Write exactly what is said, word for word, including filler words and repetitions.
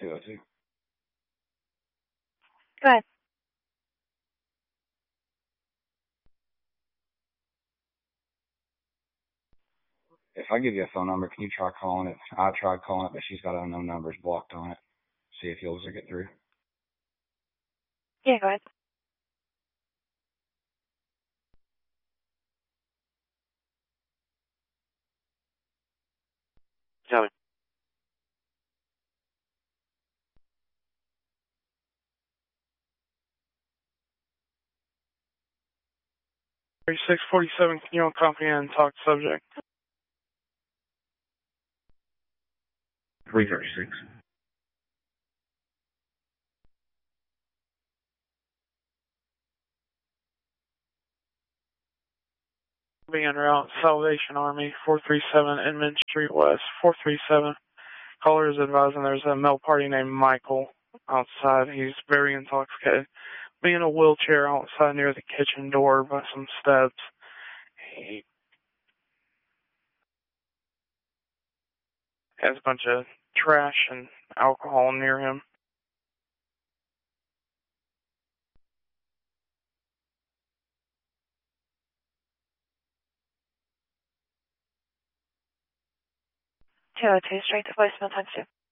two oh two. Go ahead. If I give you a phone number, can you try calling it? I tried calling it, but she's got unknown numbers blocked on it. See if you'll get through. Yeah, go ahead. Tell me. thirty-six forty-seven, can you comprehend and talk subject? three thirty-six. Being en route, Salvation Army, four three seven Inman Street West, four three seven. Caller is advising there's a male party named Michael outside. He's very intoxicated. Being in a wheelchair outside near the kitchen door by some steps. He has a bunch of trash and alcohol near him. two oh two, straight to voicemail, times two.